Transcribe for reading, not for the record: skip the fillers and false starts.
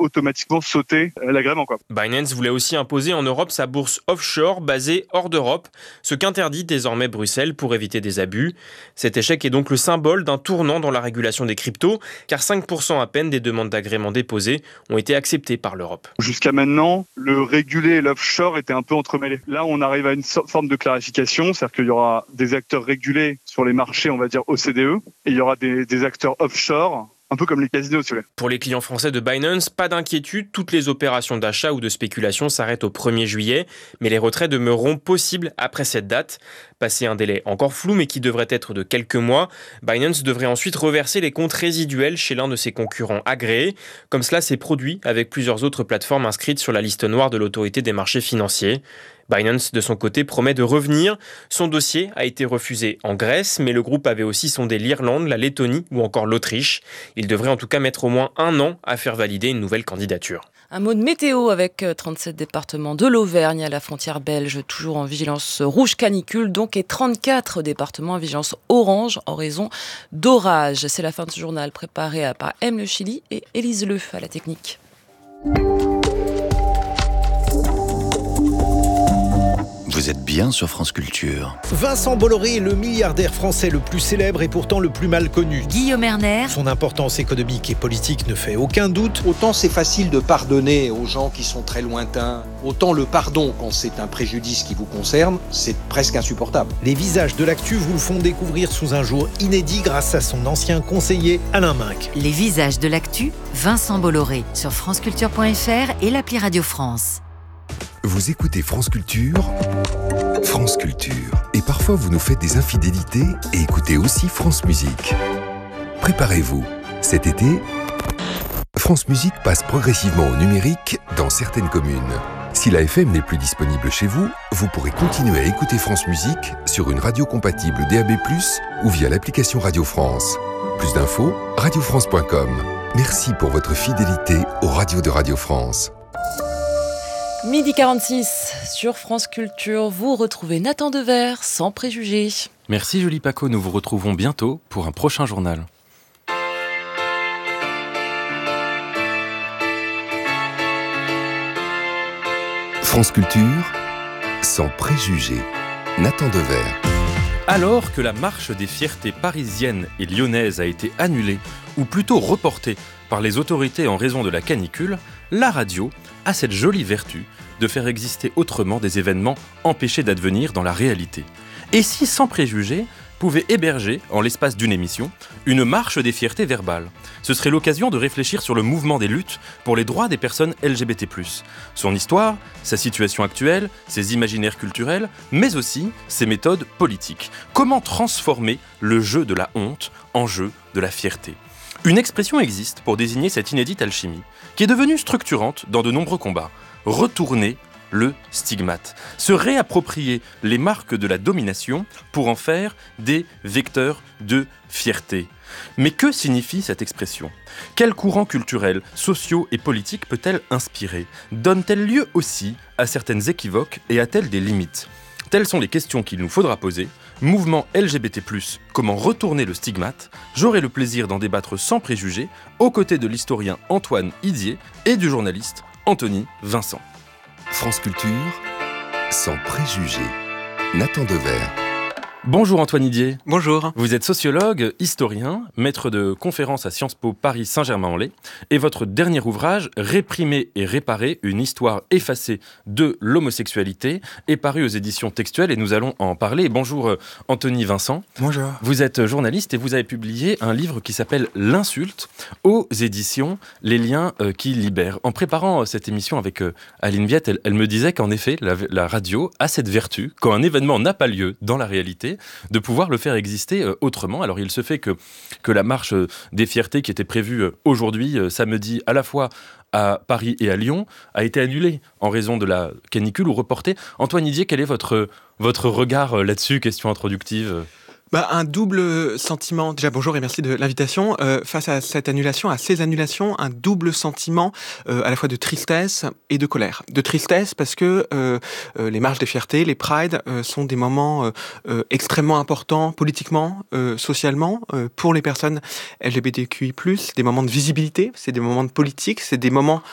automatiquement sauter l'agrément, quoi. Binance voulait aussi imposer en Europe sa bourse offshore basée hors d'Europe, ce qu'interdit désormais Bruxelles pour éviter des abus. Cet échec est donc le symbole d'un tournant dans la régulation des cryptos, car 5% à peine des demandes d'agrément déposées ont été acceptées par l'Europe. Jusqu'à maintenant, le régulé et l'offshore étaient un peu entremêlés. Là, on arrive à une forme de clarification, c'est-à-dire qu'il y aura des acteurs régulés sur les marchés, on va dire OCDE, et il y aura des acteurs offshore, un peu comme les casinos, si vous voulez. Pour les clients français de Binance, pas d'inquiétude, toutes les opérations d'achat ou de spéculation s'arrêtent au 1er juillet, mais les retraits demeureront possibles après cette date. Passé un délai encore flou, mais qui devrait être de quelques mois, Binance devrait ensuite reverser les comptes résiduels chez l'un de ses concurrents agréés, comme cela s'est produit avec plusieurs autres plateformes inscrites sur la liste noire de l'autorité des marchés financiers. Binance, de son côté, promet de revenir. Son dossier a été refusé en Grèce, mais le groupe avait aussi sondé l'Irlande, la Lettonie ou encore l'Autriche. Il devrait en tout cas mettre au moins 1 an à faire valider une nouvelle candidature. Un mot de météo avec 37 départements de l'Auvergne à la frontière belge, toujours en vigilance rouge canicule, donc, et 34 départements en vigilance orange en raison d'orage. C'est la fin de ce journal préparé par M. Le Chili et Élise Le à la technique. Vous êtes bien sur France Culture. Vincent Bolloré est le milliardaire français le plus célèbre et pourtant le plus mal connu. Guillaume Erner. Son importance économique et politique ne fait aucun doute. Autant c'est facile de pardonner aux gens qui sont très lointains, autant le pardon, quand c'est un préjudice qui vous concerne, c'est presque insupportable. Les visages de l'actu vous le font découvrir sous un jour inédit grâce à son ancien conseiller Alain Minc. Les visages de l'actu, Vincent Bolloré, sur franceculture.fr et l'appli Radio France. Vous écoutez France Culture, France Culture. Et parfois vous nous faites des infidélités et écoutez aussi France Musique. Préparez-vous, cet été, France Musique passe progressivement au numérique dans certaines communes. Si la FM n'est plus disponible chez vous, vous pourrez continuer à écouter France Musique sur une radio compatible DAB+, ou via l'application Radio France. Plus d'infos, radiofrance.com. Merci pour votre fidélité aux radios de Radio France. Midi 46 sur France Culture, vous retrouvez Nathan Dever sans préjugés. Merci Julie Paco, nous vous retrouvons bientôt pour un prochain journal. France Culture, sans préjugés. Nathan Dever. Alors que la marche des fiertés parisiennes et lyonnaises a été annulée, ou plutôt reportée par les autorités en raison de la canicule, la radio a cette jolie vertu de faire exister autrement des événements empêchés d'advenir dans la réalité. Et si Sans Préjugés pouvait héberger, en l'espace d'une émission, une marche des fiertés verbales. Ce serait l'occasion de réfléchir sur le mouvement des luttes pour les droits des personnes LGBT+. Son histoire, sa situation actuelle, ses imaginaires culturels, mais aussi ses méthodes politiques. Comment transformer le jeu de la honte en jeu de la fierté ? Une expression existe pour désigner cette inédite alchimie, qui est devenue structurante dans de nombreux combats. Retourner le stigmate. Se réapproprier les marques de la domination pour en faire des vecteurs de fierté. Mais que signifie cette expression ? Quels courants culturels, sociaux et politiques peut-elle inspirer ? Donne-t-elle lieu aussi à certaines équivoques et a-t-elle des limites ? Telles sont les questions qu'il nous faudra poser. Mouvement LGBT+, comment retourner le stigmate ? J'aurai le plaisir d'en débattre sans préjugés, aux côtés de l'historien Antoine Idier et du journaliste Anthony Vincent. France Culture, sans préjugés. Nathan Dever. Bonjour Antoine Idier. Bonjour. Vous êtes sociologue, historien, maître de conférences à Sciences Po Paris Saint-Germain-en-Laye, et votre dernier ouvrage, Réprimer et réparer, une histoire effacée de l'homosexualité, est paru aux éditions textuelles et nous allons en parler. Bonjour Anthony Vincent. Bonjour. Vous êtes journaliste et vous avez publié un livre qui s'appelle L'insulte aux éditions Les liens qui libèrent. En préparant cette émission avec Aline Viette, elle me disait qu'en effet, la radio a cette vertu, quand un événement n'a pas lieu dans la réalité, de pouvoir le faire exister autrement. Alors il se fait que la marche des fiertés qui était prévue aujourd'hui, samedi, à la fois à Paris et à Lyon, a été annulée en raison de la canicule ou reportée. Antoine Idier, quel est votre regard là-dessus ? Question introductive. Un double sentiment. Déjà, bonjour et merci de l'invitation. Face à cette annulation, à ces annulations, un double sentiment à la fois de tristesse et de colère. De tristesse parce que les marches des fiertés, les prides, sont des moments extrêmement importants politiquement, socialement, pour les personnes LGBTQI+, des moments de visibilité, c'est des moments de politique, c'est des moments